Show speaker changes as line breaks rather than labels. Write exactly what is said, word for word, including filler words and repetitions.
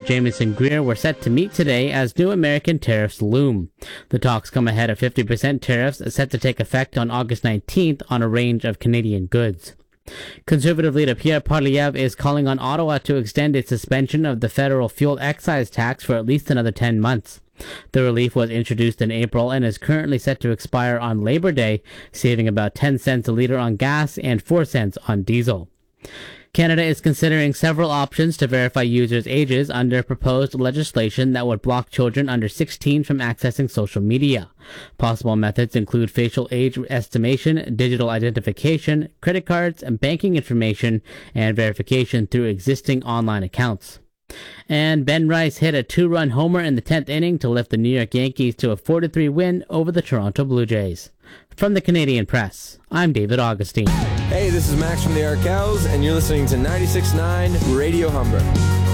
Jamieson Greer were set to meet today as new American tariffs loom. The talks come ahead of fifty percent tariffs set to take effect on August nineteenth on a range of Canadian goods. Conservative leader Pierre Poilievre is calling on Ottawa to extend its suspension of the federal fuel excise tax for at least another ten months. The relief was introduced in April and is currently set to expire on Labor Day, saving about ten cents a litre on gas and four cents on diesel. Canada is considering several options to verify users' ages under proposed legislation that would block children under sixteen from accessing social media. Possible methods include facial age estimation, digital identification, credit cards, and banking information, and verification through existing online accounts. And Ben Rice hit a two-run homer in the tenth inning to lift the New York Yankees to a four to three win over the Toronto Blue Jays. From the Canadian Press, I'm David Augustine.
Hey, this is Max from the Arkells, and you're listening to ninety-six point nine Radio Humber.